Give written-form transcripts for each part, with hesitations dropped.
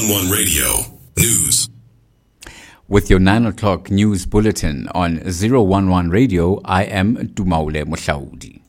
011 Radio News. With your 9 o'clock news bulletin on 011 Radio, I am Dumaule Mohlaudi.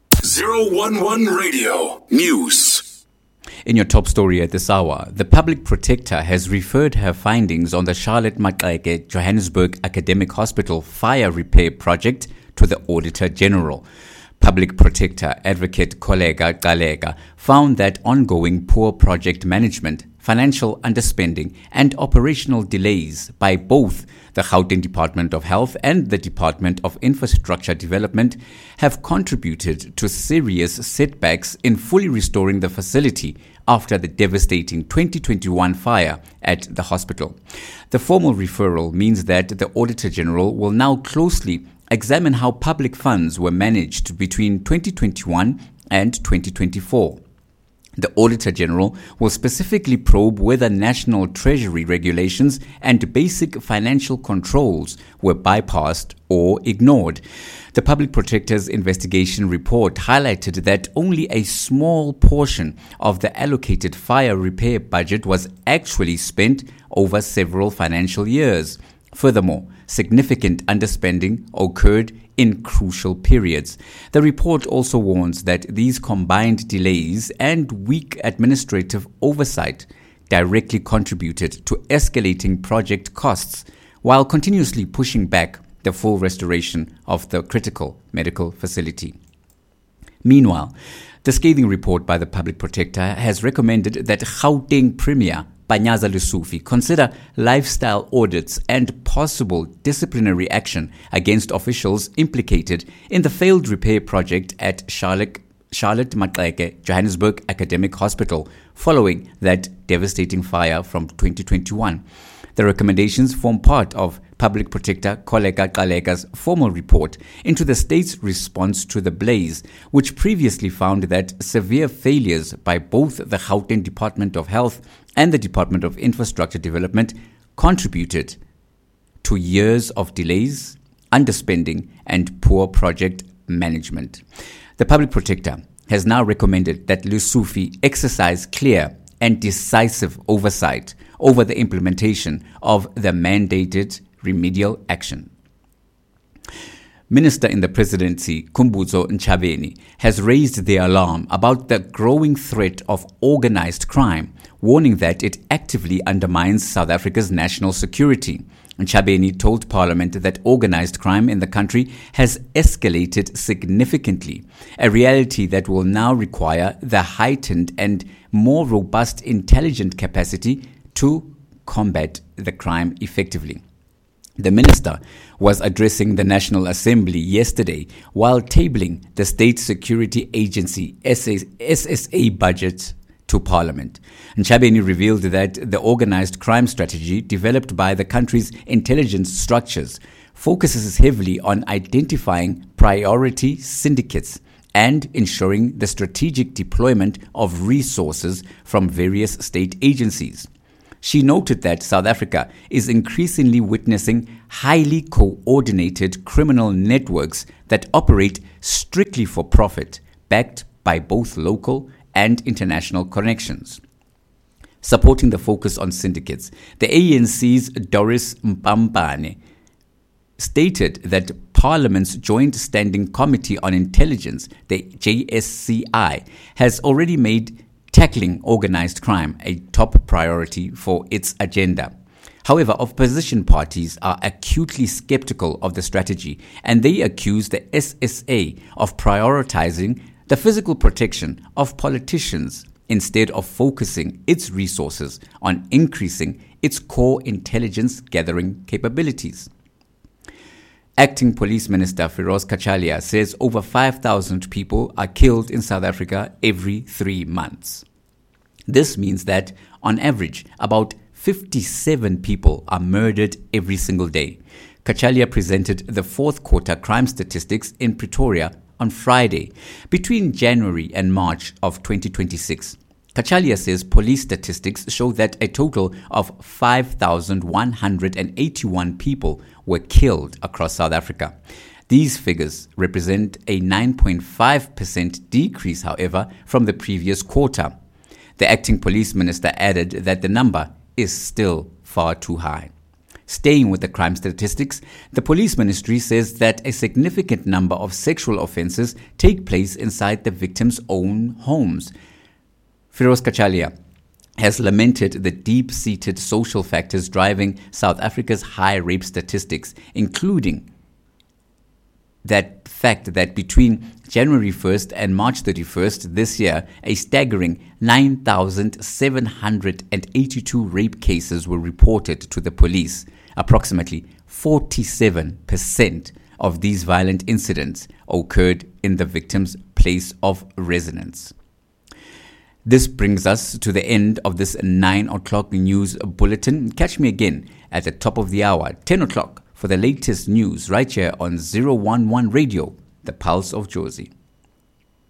011 Radio News. In your top story at this hour, the Public Protector has referred her findings on the Charlotte Maxeke Johannesburg Academic Hospital fire repair project to the Auditor General. Public Protector Advocate Koleka Gqaleka found that ongoing poor project management, financial underspending and operational delays by both the Gauteng Department of Health and the Department of Infrastructure Development have contributed to serious setbacks in fully restoring the facility after the devastating 2021 fire at the hospital. The formal referral means that the Auditor General will now closely examine how public funds were managed between 2021 and 2024. The Auditor General will specifically probe whether national treasury regulations and basic financial controls were bypassed or ignored. The Public Protector's investigation report highlighted that only a small portion of the allocated fire repair budget was actually spent over several financial years. Furthermore, significant underspending occurred in crucial periods. The report also warns that these combined delays and weak administrative oversight directly contributed to escalating project costs while continuously pushing back the full restoration of the critical medical facility. Meanwhile, the scathing report by the Public Protector has recommended that Gauteng Premier Panyaza Lesufi consider lifestyle audits and possible disciplinary action against officials implicated in the failed repair project at Charlotte Maxeke Johannesburg Academic Hospital following that devastating fire from 2021. The recommendations form part of Public Protector Koleka Gqaleka's formal report into the state's response to the blaze, which previously found that severe failures by both the Gauteng Department of Health and the Department of Infrastructure Development contributed to years of delays, underspending, and poor project management. The Public Protector has now recommended that Lesufi exercise clear and decisive oversight over the implementation of the mandated remedial action. Minister in the Presidency, Khumbudzo Ntshavheni, has raised the alarm about the growing threat of organized crime, warning that it actively undermines South Africa's national security. Ntshavheni told Parliament that organized crime in the country has escalated significantly, a reality that will now require the heightened and more robust intelligent capacity to combat the crime effectively. The minister was addressing the National Assembly yesterday while tabling the State Security Agency SSA budget to Parliament. Ntshavheni revealed that the organized crime strategy developed by the country's intelligence structures focuses heavily on identifying priority syndicates and ensuring the strategic deployment of resources from various state agencies. She noted that South Africa is increasingly witnessing highly coordinated criminal networks that operate strictly for profit, backed by both local and international connections. Supporting the focus on syndicates, the ANC's Doris Mpambane stated that Parliament's Joint Standing Committee on Intelligence, the JSCI, has already made tackling organized crime a top priority for its agenda. However, opposition parties are acutely skeptical of the strategy, and they accuse the SSA of prioritizing the physical protection of politicians instead of focusing its resources on increasing its core intelligence gathering capabilities. Acting Police Minister Firoz Kachalia says over 5,000 people are killed in South Africa every 3 months. This means that, on average, about 57 people are murdered every single day. Kachalia presented the fourth quarter crime statistics in Pretoria on Friday. Between January and March of 2026, Kachalia says police statistics show that a total of 5,181 people were killed across South Africa. These figures represent a 9.5% decrease, however, from the previous quarter. The acting police minister added that the number is still far too high. Staying with the crime statistics, the police ministry says that a significant number of sexual offences take place inside the victims' own homes. Firoz Kachalia has lamented the deep-seated social factors driving South Africa's high rape statistics, including that fact that between January 1st and March 31st this year, a staggering 9,782 rape cases were reported to the police. Approximately 47% of these violent incidents occurred in the victim's place of residence. This brings us to the end of this 9 o'clock news bulletin. Catch me again at the top of the hour, 10 o'clock, for the latest news right here on 011 Radio, the Pulse of Jozi.